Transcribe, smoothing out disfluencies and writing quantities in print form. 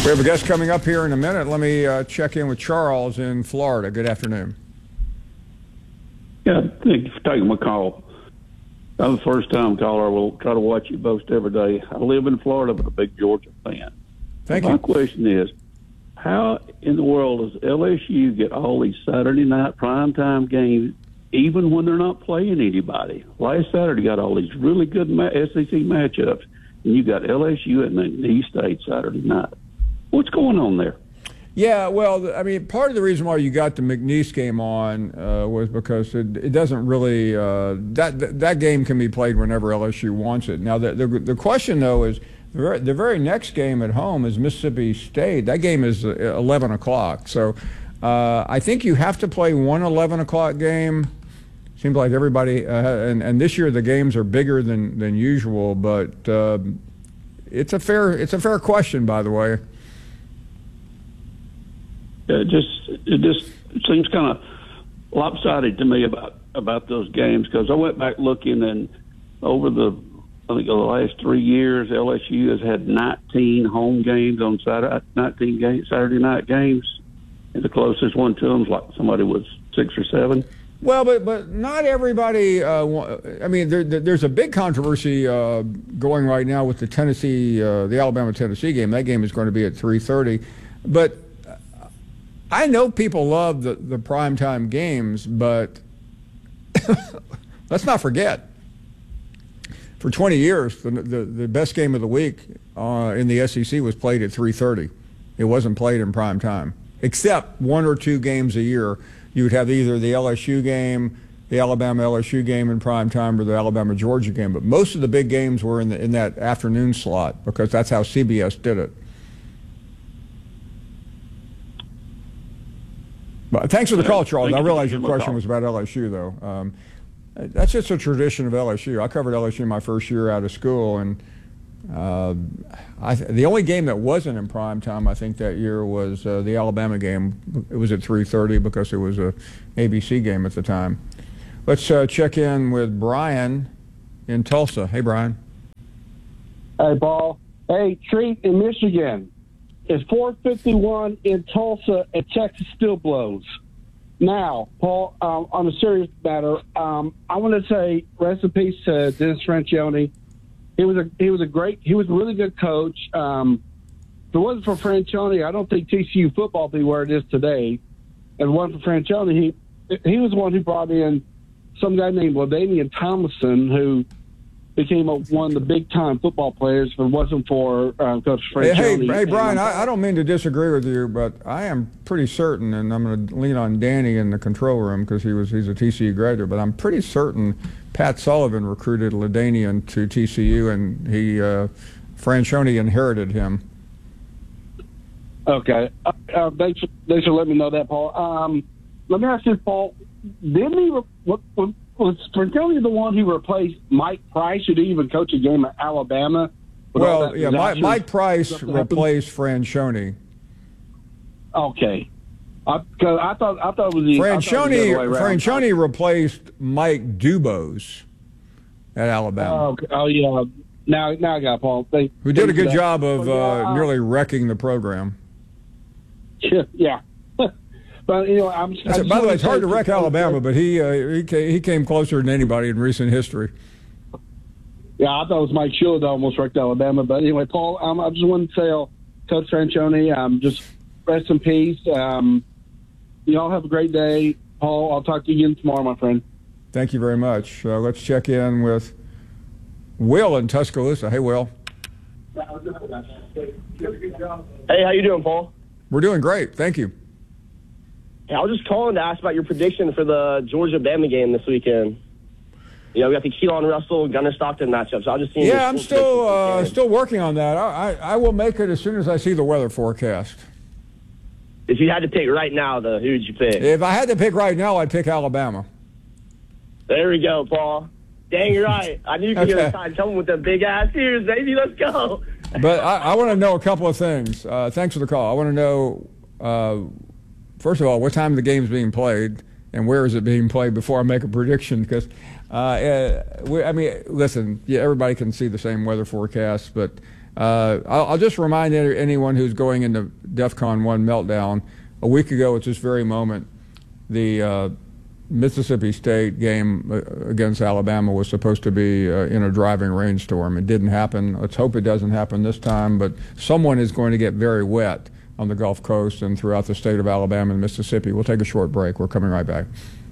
We have a guest coming up here in a minute. Let me check in with Charles in Florida. Good afternoon. Yeah, thank you for taking my call. I'm a first-time caller. I will try to watch you both every day. I live in Florida, but a big Georgia fan. Thank you. My question is, how in the world does LSU get all these Saturday night primetime games even when they're not playing anybody? Last Saturday got all these really good SEC matchups, and you got LSU at McNeese State Saturday night. What's going on there? Yeah, well, I mean, part of the reason why you got the McNeese game on was because it doesn't really that game can be played whenever LSU wants it. Now, the question though is the very next game at home is Mississippi State. That game is 11 o'clock. So I think you have to play one 11 o'clock game. Seems like everybody and this year the games are bigger than usual, but it's a fair question, by the way. It just seems kind of lopsided to me about those games, because I went back looking, and over the last 3 years, LSU has had 19 home games on Saturday night games, and the closest one to them is like somebody was 6 or 7. Well, but not everybody. I mean, there's a big controversy going right now with the Alabama-Tennessee game. That game is going to be at 3:30, but I know people love the primetime games, but let's not forget, for 20 years, the best game of the week in the SEC was played at 3:30. It wasn't played in prime time, except one or two games a year. You would have either the LSU game, the Alabama-LSU game in prime time, or the Alabama-Georgia game. But most of the big games were in that afternoon slot, because that's how CBS did it. But thanks for the call, Charles. I realize your question was about LSU, though. That's just a tradition of LSU. I covered LSU my first year out of school, and the only game that wasn't in prime time, I think, that year was the Alabama game. It was at 3:30 because it was a ABC game at the time. Let's check in with Brian in Tulsa. Hey, Brian. Hey, Paul. Hey, Treat in Michigan. It's 4:51 in Tulsa, and Texas still blows. Now, Paul, on a serious matter, I want to say rest in peace to Dennis Franchione. He was a really good coach. If it wasn't for Franchione, I don't think TCU football would be where it is today. And if it wasn't for Franchione, he was the one who brought in some guy named LaDainian Tomlinson, who became one of the big-time football players. If it wasn't for Coach Franchione. Hey, Brian, I don't mean to disagree with you, but I am pretty certain, and I'm going to lean on Danny in the control room because he's a TCU graduate, but I'm pretty certain Pat Sullivan recruited LaDainian to TCU, and Franchione inherited him. Okay. Thanks for letting me know that, Paul. Let me ask you, Paul, was Franchione the one who replaced Mike Price, who didn't even coach a game at Alabama? Well, yeah, Mike Price replaced Franchione. Okay. I thought it was Franchione replaced Mike Dubose at Alabama. Oh yeah. Now I got it, Paul. Who did a good job of nearly wrecking the program. Yeah. But by the way, it's hard to wreck Alabama, but he came closer than anybody in recent history. Yeah, I thought it was Mike Shula that almost wrecked Alabama. But anyway, Paul, I just wanted to tell Coach Franchione, just rest in peace. You all have a great day. Paul, I'll talk to you again tomorrow, my friend. Thank you very much. Let's check in with Will in Tuscaloosa. Hey, Will. Hey, how you doing, Paul? We're doing great. Thank you. Hey, I was just calling to ask about your prediction for the Georgia-Bama game this weekend. We got the Keelan Russell, Gunnar Stockton matchup. So I'll just see. Yeah, I'm still working on that. I will make it as soon as I see the weather forecast. If you had to pick right now, who would you pick? If I had to pick right now, I'd pick Alabama. There we go, Paul. Dang, you're right. I knew you could get a time. Tell them with the big-ass ears, baby. Let's go. But I want to know a couple of things. Thanks for the call. I want to know, first of all, what time the game's being played and where is it being played before I make a prediction. Because, listen, everybody can see the same weather forecast, but I'll just remind anyone who's going into DEFCON 1 meltdown, a week ago at this very moment, the Mississippi State game against Alabama was supposed to be in a driving rainstorm. It didn't happen. Let's hope it doesn't happen this time, but someone is going to get very wet on the Gulf Coast and throughout the state of Alabama and Mississippi. We'll take a short break. We're coming right back.